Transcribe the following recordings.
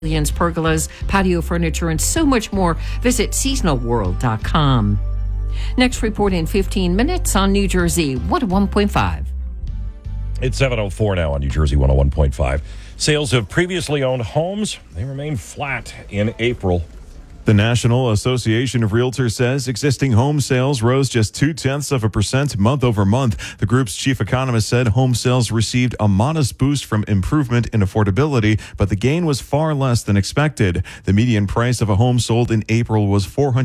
pergolas, patio furniture, and so much more. Visit seasonalworld.com. Next report in 15 minutes on New Jersey 101.5. It's 7:04 now on New Jersey 101.5. Sales of previously owned homes, they remain flat in April. The National Association of Realtors says existing home sales rose just 0.2% month over month. The group's chief economist said home sales received a modest boost from improvement in affordability, but the gain was far less than expected. The median price of a home sold in April was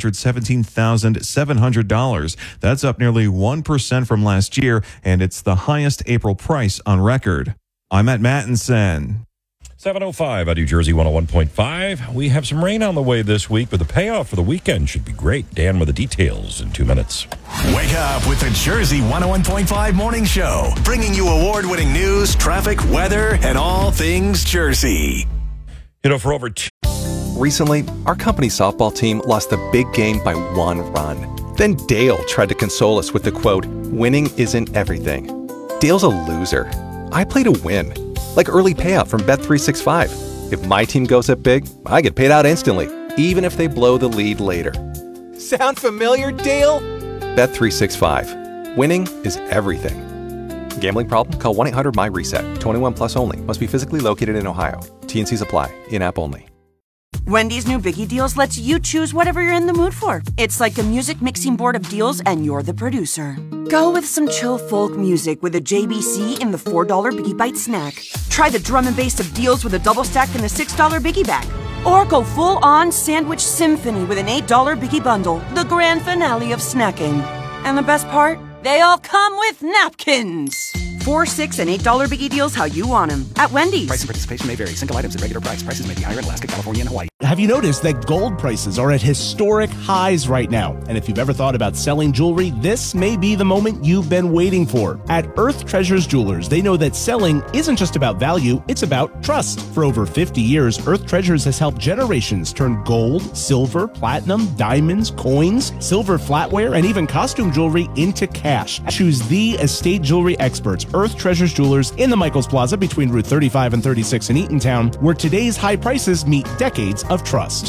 $417,700. That's up nearly 1% from last year, and it's the highest April price on record. I'm at Mattinson. 7:05 on New Jersey 101.5. We have some rain on the way this week, but the payoff for the weekend should be great. Dan with the details in 2 minutes. Wake up with the Jersey 101.5 Morning Show, bringing you award-winning news, traffic, weather, and all things Jersey. You know, for over Recently, our company softball team lost a big game by 1 run. Then Dale tried to console us with the quote, "Winning isn't everything." Dale's a loser. I play to win. Like early payout from Bet365. If my team goes up big, I get paid out instantly, even if they blow the lead later. Sound familiar, Dale? Bet365. Winning is everything. Gambling problem? Call 1-800-MY-RESET. 21 plus only. Must be physically located in Ohio. T&Cs apply. In-app only. Wendy's new Biggie Deals lets you choose whatever you're in the mood for. It's like a music mixing board of deals, and you're the producer. Go with some chill folk music with a JBC in the $4 Biggie Bite snack. Try the drum and bass of deals with a double stack in the $6 Biggie Bag. Or go full-on sandwich symphony with an $8 Biggie Bundle, the grand finale of snacking. And the best part? They all come with napkins. $4, $6, and $8 Biggie Deals how you want them at Wendy's. Price and participation may vary. Single items at regular price. Prices may be higher in Alaska, California, and Hawaii. Have you noticed that gold prices are at historic highs right now? And if you've ever thought about selling jewelry, this may be the moment you've been waiting for. At Earth Treasures Jewelers, they know that selling isn't just about value, it's about trust. For over 50 years, Earth Treasures has helped generations turn gold, silver, platinum, diamonds, coins, silver flatware, and even costume jewelry into cash. Choose the estate jewelry experts, Earth Treasures Jewelers, in the Michaels Plaza between Route 35 and 36 in Eatontown, where today's high prices meet decades of trust.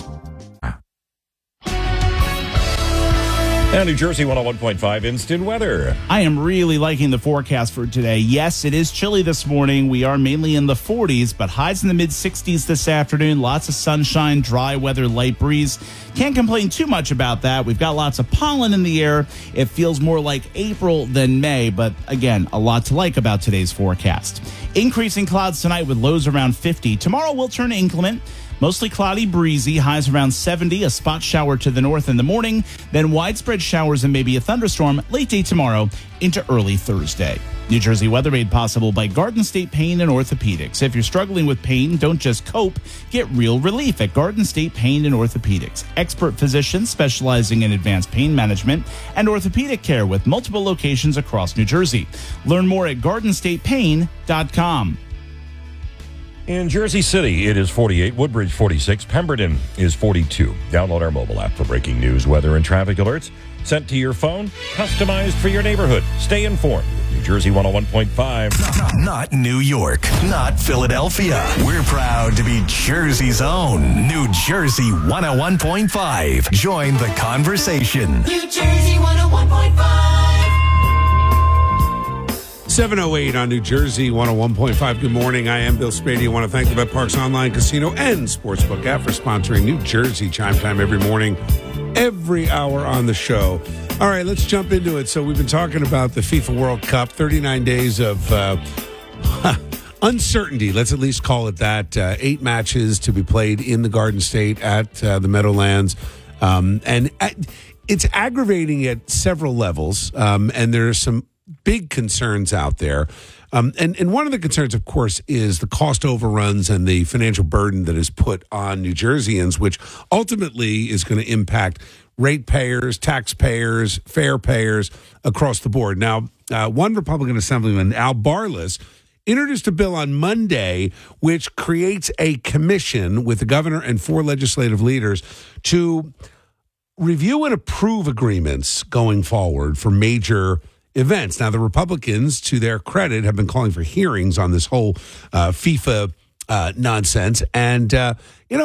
And New Jersey 101.5 instant weather. I am really liking the forecast for today. Yes, it is chilly this morning. We are mainly in the 40s, but highs in the mid-60s this afternoon. Lots of sunshine, dry weather, light breeze. Can't complain too much about that. We've got lots of pollen in the air. It feels more like April than May, but again, a lot to like about today's forecast. Increasing clouds tonight with lows around 50. Tomorrow will turn inclement. Mostly cloudy, breezy, highs around 70, a spot shower to the north in the morning, then widespread showers and maybe a thunderstorm late day tomorrow into early Thursday. New Jersey weather made possible by Garden State Pain and Orthopedics. If you're struggling with pain, don't just cope, get real relief at Garden State Pain and Orthopedics. Expert physicians specializing in advanced pain management and orthopedic care with multiple locations across New Jersey. Learn more at gardenstatepain.com. In Jersey City, it is 48, Woodbridge 46, Pemberton is 42. Download our mobile app for breaking news, weather, and traffic alerts sent to your phone, customized for your neighborhood. Stay informed with New Jersey 101.5. Not New York, not Philadelphia. We're proud to be Jersey's own New Jersey 101.5. Join the conversation. New Jersey 101.5. 7:08 on New Jersey 101.5. Good morning. I am Bill Spady. I want to thank the Bet Parks Online Casino and Sportsbook app for sponsoring New Jersey Chime Time every morning, every hour on the show. All right, let's jump into it. So we've been talking about the FIFA World Cup, 39 days of uncertainty. Let's at least call it that. 8 matches to be played in the Garden State at the Meadowlands. It's aggravating at several levels, and there's some big concerns out there. And one of the concerns, of course, is the cost overruns and the financial burden that is put on New Jerseyans, which ultimately is going to impact ratepayers, taxpayers, fare payers across the board. Now, one Republican Assemblyman, Al Barlas, introduced a bill on Monday which creates a commission with the governor and 4 legislative leaders to review and approve agreements going forward for major events. Now, the Republicans, to their credit, have been calling for hearings on this whole FIFA nonsense. And,